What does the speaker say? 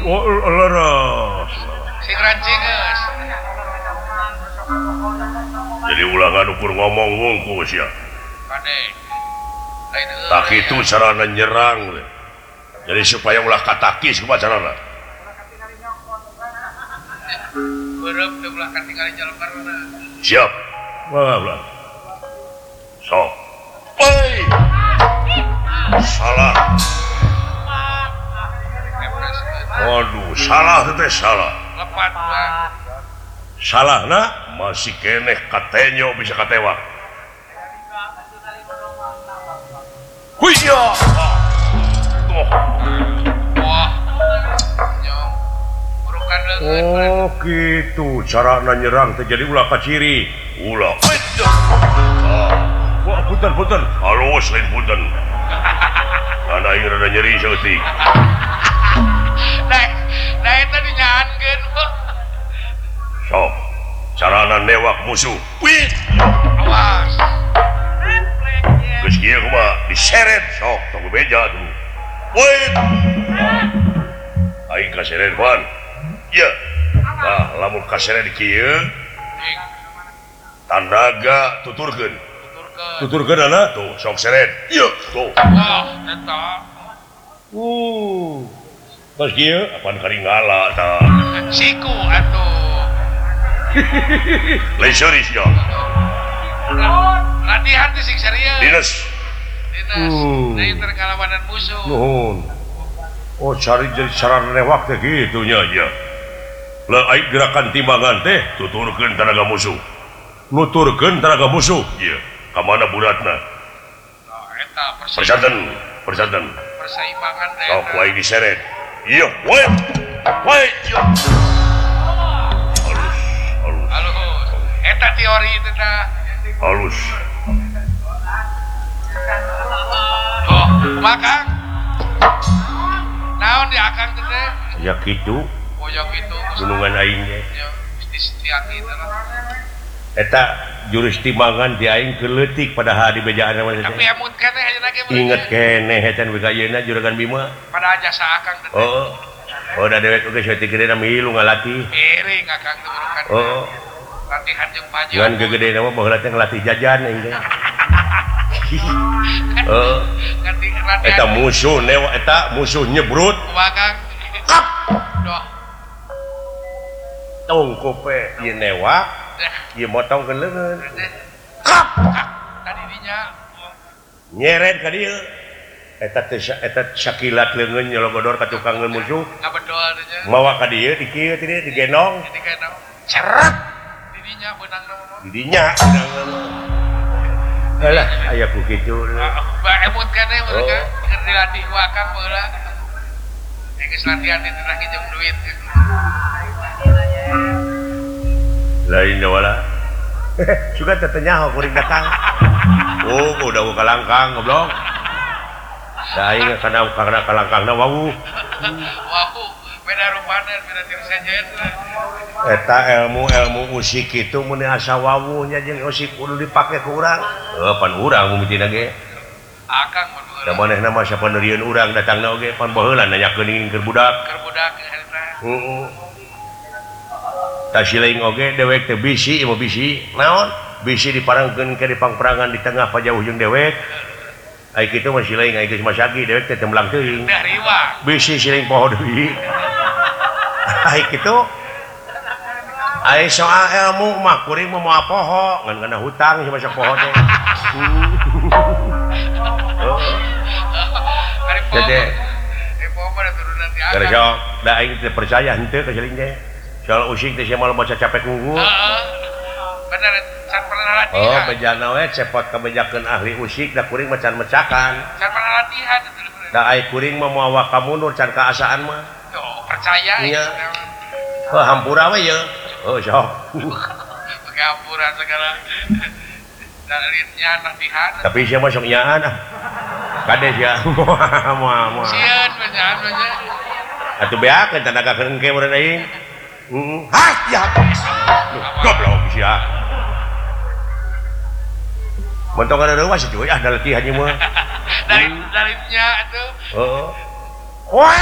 leres. Sing rancing geus. Jadi ulangan ukur ngomong ngungkus ya. Kade. Lain deui. Tak itu carana nyerang. Jadi supaya ulah katakis kumaha carana. Beureum teu ulah katingali jalemarna. Siap. Ulah. Sok. Oi. Salah. Waduh, salah teh salah. Lepat Bang. Salah na masih keneh katenyo bisa katewak. Huiya. Wah. Nyong. Burukan leungeun. Oh gitu cara nyerang terjadi ulah kaciri. Ulah. Wah punten. Halus lain punten. Karena ini rada nyeri seutik. Nah itu dinyaankeun. Sok. Carana newak musuh. Wih. Awas. Geus kieu kumaha diseret sok tong beja tuh. Wih. Aing kaseret pan. Iya. Nah, lamun kaseret kieu tandaga tuturkeun. Tuturkeun ana tuh sok seret. Iya, tuh. Wah, eta. Pas kieu apaan karingala tah. Siku atuh. Lain serius ya. Latihan teh sing serius. Dinas. Dari terkalawanan musuh. Nuhun. Oh, cari jadi cara newak teh kitu nya ya. Lah aing gerakan timbangan teh tuturkeun tenaga musuh. Nuturkeun tenaga musuh. Iya. Ka mana buratna? Nah, eta Persanten. persaimbangan teh. Sok wae diseret. Iya, wae. Iya. Halus. Eta teori itu dah. Halus. Oh, makang. Naon di akang teh teh? Ya kitu. Boyok itu. Gunungan aing ge. Ya, mesti setiati teh. Eta jurus timbangan di aing keleutik pada hari bejaan mah. Tapi emut keneh ayeuna ge. Inget keneh eta bega ayeuna juragan Bima. Pada jasa akang teh. Oh, da dewek oge saeutik gedena milu ngalatih. Iring akang teh burukan. Latihan jeung paju. Ngan gegedena mah baheula teh ngelatih jajan aing teh. Ganti latihan. Eta musuh newa eta musuh nyebrut. Makang. Kap. Doh. Tongkope ieu newa, ieu motongkeun leungeun. Kap. Tadi dinya. Nyeret ka dieu. Eta sakilat leungeun nyologodor ka tukang musuh. Ngabedol teh nya. Mawa ka dieu di kieu teh digendong. Jadi kana cerat. Didinya beunang mah. Didinya. Alah, aya ku kitu. Ba emut keneh mereka keur dilatih ku akang baheula. Geus latihan teh teh jeung duit. Lain wala. Suga teh nyaho kuring datang. Oh, udah kalangkang goblok. Da aing kana kalangkangna wau. Wah, beda rupana beda tirsejen. Eta ilmu musik itu mun asa wawunya jeung musik kudu dipake ku urang. Pan urang mimitina ge. Akang mun Da manehna mah sapaneureun urang datangna oge pan baheula nanyakeun keur budak. keur budak eta. Tah sileing oge dewek teh bisi ieu bisi. Naon? Bisi diparangkeun ke dipangperangan di tengah pajauh jeung dewek. Ai kitu mah sileing ai geus masagi dewek teh temblang teuing. Dah riwang. Bisi sileing poho deui. Ai kitu ai soal ilmu mah kuring mah moal poho ngan kana hutang sama poho teh. Jadi turunan di gara sok da aing teh percaya henteu ka siling teh. Soal usik teh sia malah baca capek unggul. Bener can pernah latihan. Bejana we cepot kabejakeun ahli usik da kuring macan mecakan. Can pernah latihan itu. Da ai kuring mah moal ka mundur can kaasaan mah. Oh, percaya Iya. Hampura we ye. Sok. Pakai hampura segala. Dalilnya latihan. Tapi sia mah sok nyaan ah. Kade sia. Moal. Sieun benyaan benya. Atuh beakeun tenaga keungke meureun aing. Hah, ya. Goblok sia. Montong ada ruas cuy, ah latihannya mah. Dalilnya atuh. Wah.